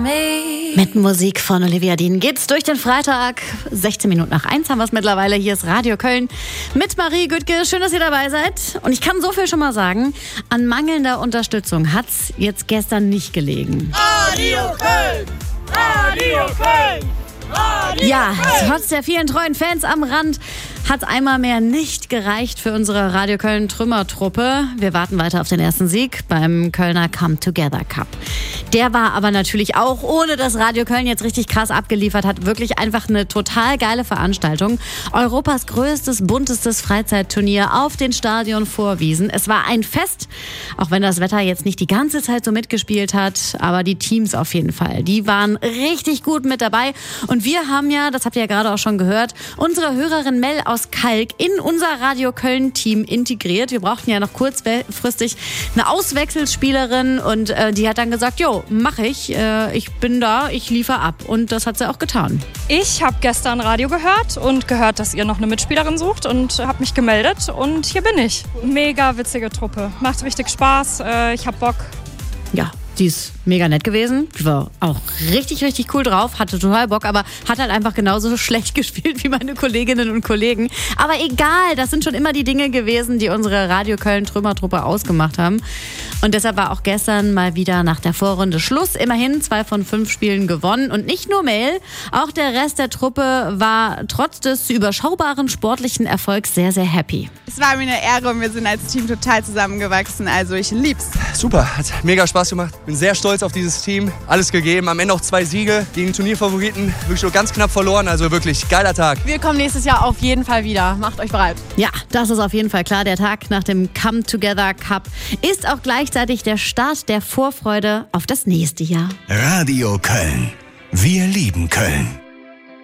Mit Musik von Olivia Dean geht's durch den Freitag. 16 Minuten nach 1 haben wir es mittlerweile. Hier ist Radio Köln mit Marie Güttke. Schön, dass ihr dabei seid. Und ich kann so viel schon mal sagen, an mangelnder Unterstützung hat's jetzt gestern nicht gelegen. Radio Köln! Radio Köln! Radio Ja, Köln! trotz der vielen treuen Fans am Rand hat einmal mehr nicht gereicht für unsere Radio Köln Trümmertruppe. Wir warten weiter auf den ersten Sieg beim Kölner Come Together Cup. Der war aber natürlich auch, ohne dass Radio Köln jetzt richtig krass abgeliefert hat, wirklich einfach eine total geile Veranstaltung. Europas größtes, buntestes Freizeitturnier auf den Stadionvorwiesen. Es war ein Fest, auch wenn das Wetter jetzt nicht die ganze Zeit so mitgespielt hat, aber die Teams auf jeden Fall, die waren richtig gut mit dabei. Und wir haben ja, das habt ihr ja gerade auch schon gehört, unsere Hörerin Mel aus Kalk in unser Radio Köln-Team integriert. Wir brauchten ja noch kurzfristig eine Auswechselspielerin und die hat dann gesagt, jo, mach ich. Ich bin da, ich liefere ab. Und das hat sie auch getan. Ich habe gestern Radio gehört und gehört, dass ihr noch eine Mitspielerin sucht und habe mich gemeldet und hier bin ich. Mega witzige Truppe. Macht richtig Spaß. Ich habe Bock. Ja, die ist mega nett gewesen. Die war auch richtig, richtig cool drauf. Hatte total Bock, aber hat halt einfach genauso schlecht gespielt wie meine Kolleginnen und Kollegen. Aber egal, das sind schon immer die Dinge gewesen, die unsere Radio Köln Trümmertruppe ausgemacht haben. Und deshalb war auch gestern mal wieder nach der Vorrunde Schluss. Immerhin 2 von 5 Spielen gewonnen. Und nicht nur Mel, auch der Rest der Truppe war trotz des überschaubaren sportlichen Erfolgs sehr, sehr happy. Es war mir eine Ehre und wir sind als Team total zusammengewachsen. Also ich lieb's. Super, hat mega Spaß gemacht. Bin sehr stolz auf dieses Team. Alles gegeben. Am Ende auch 2 Siege gegen Turnierfavoriten. Wirklich nur ganz knapp verloren. Also wirklich geiler Tag. Wir kommen nächstes Jahr auf jeden Fall wieder. Macht euch bereit. Ja, das ist auf jeden Fall klar. Der Tag nach dem Come Together Cup ist auch gleichzeitig der Start der Vorfreude auf das nächste Jahr. Radio Köln. Wir lieben Köln.